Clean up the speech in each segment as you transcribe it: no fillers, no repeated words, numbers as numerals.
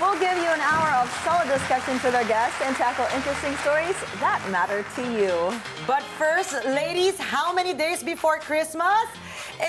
We'll give you an hour of solid discussions with our guests and tackle interesting stories that matter to you. But first, ladies, how many days before Christmas? 80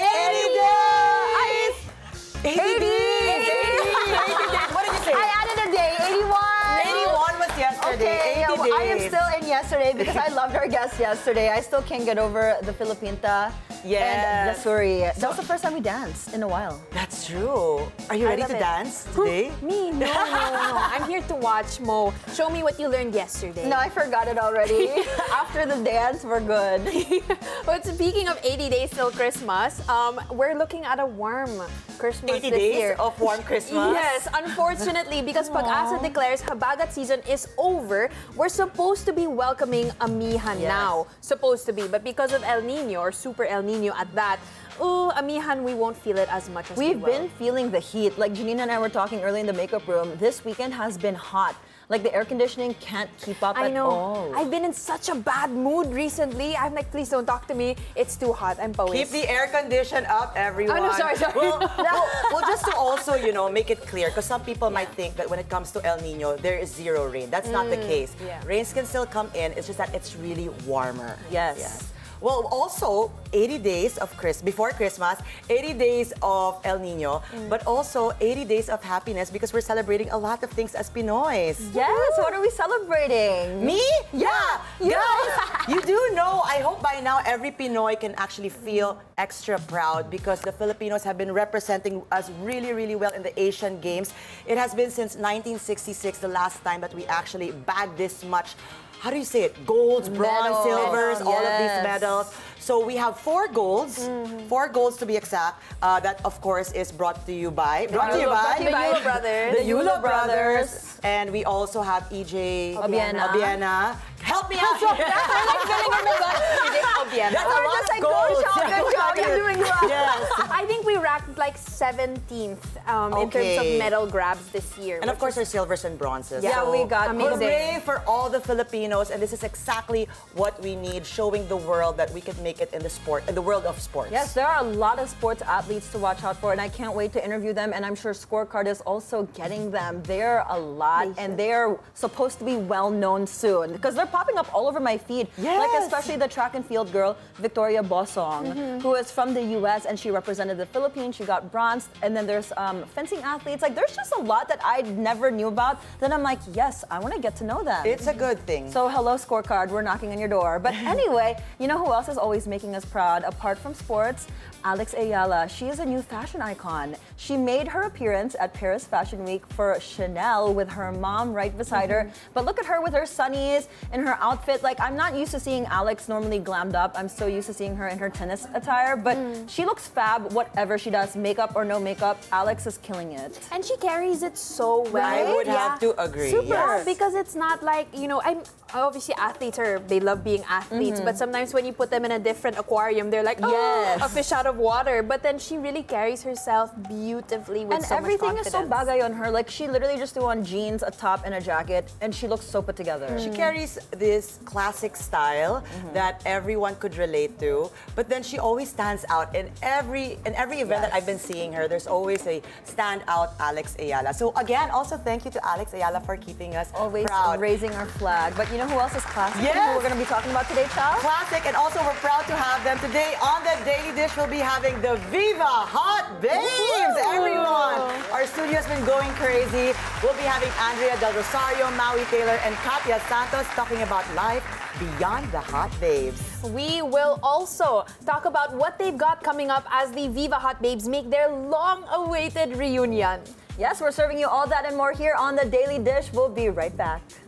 days! 80 days! 80 days! What did you say? I added a day, 81. 81 was yesterday. Okay, 80 days. I am still in yesterday because I loved our guest yesterday. I still can't get over the Filipinta and the suri. That was the first time we danced in a while. That's true. Are you ready to dance today? Me? No. I'm here to watch, Mo. Show me what you learned yesterday. No, I forgot it already. After the dance, we're good. But speaking of 80 days till Christmas, we're looking at a warm Christmas 80 this days year. of warm Christmas? Yes, unfortunately, because Pag-asa declares Habagat season is over, we're supposed to be welcoming Amihan now. Supposed to be. But because of El Nino, or Super El Nino at that, Amihan, we won't feel it as much as We've we will. been feeling the heat. Like Janina and I were talking early in the makeup room. This weekend has been hot. Like the air conditioning can't keep up at all. I've been in such a bad mood recently. I'm like, please don't talk to me. It's too hot. I'm pawis. Keep the air condition up, everyone. Oh, no, sorry. Well, just to also, make it clear, because some people might think that when it comes to El Nino, there is zero rain. That's not the case. Yeah. Rains can still come in. It's just that it's really warmer. Yes. Well, also, 80 days of before Christmas, 80 days of El Nino, but also 80 days of happiness because we're celebrating a lot of things as Pinoys. Yes, what are we celebrating? Me? Yeah. Guys, you do know, I hope by now every Pinoy can actually feel extra proud because the Filipinos have been representing us really, really well in the Asian Games. It has been since 1966, the last time that we actually bagged this much, how do you say it? Golds, bronze, silvers, all of these medals. So we have 4 golds, 4 golds to be exact. That, of course, is brought to you by the Yulo Brothers. The Yulo Brothers. And we also have EJ Obiena. Help me out. That's a lot of golds. Good job, you're doing well. Yes. I think we ranked like 17th in terms of medal grabs this year. And of course, there's silvers and bronzes. Yeah, we got amazing. Hooray for all the Filipinos, and this is exactly what we need, showing the world that we can make it in the world of sports. Yes, there are a lot of sports athletes to watch out for, and I can't wait to interview them, and I'm sure Scorecard is also getting them. They're a lot, and they're supposed to be well-known soon, because they're popping up all over my feed. Yes. Like especially the track and field girl, Victoria Bosong, who is from the US, and she represented the Philippines. She got bronze, and then there's fencing athletes. Like there's just a lot that I never knew about. Then I'm like, yes, I want to get to know them. It's a good thing. So hello, Scorecard, we're knocking on your door. But anyway, you know who else is always making us proud, apart from sports? Alex Ayala. She is a new fashion icon. She made her appearance at Paris Fashion Week for Chanel with her mom right beside her. But look at her with her sunnies and her outfit. Like, I'm not used to seeing Alex normally glammed up. I'm so used to seeing her in her tennis attire. But she looks fab, whatever she does, makeup or no makeup. Alex is killing it. And she carries it so well. I would have to agree. Super, yes. because it's not like, obviously athletes they love being athletes, but sometimes when you put them in a different aquarium, they're like, a fish out of water. But then she really carries herself beautifully with so much everything is so confidence. bagay on her. Like, she literally just threw on jeans, a top, and a jacket, and she looks so put together. She carries this classic style that everyone could relate to, but then she always stands out in every event that I've been seeing her. There's always a standout Alex Ayala. So again, also thank you to Alex Ayala for keeping us Always proud. raising our flag. But you know who else is classic? Yes. Who we're going to be talking about today, Chal? Classic, and also we're proud to have them today on the Daily Dish. We'll be having the Viva Hot Babes, everyone. Our studio has been going crazy. We'll be having Andrea Del Rosario, Maui Taylor, and Katya Santos talking about life beyond the Hot Babes. We will also talk about what they've got coming up as the Viva Hot Babes make their long-awaited reunion. Yes, we're serving you all that and more here on the Daily Dish. We'll be right back.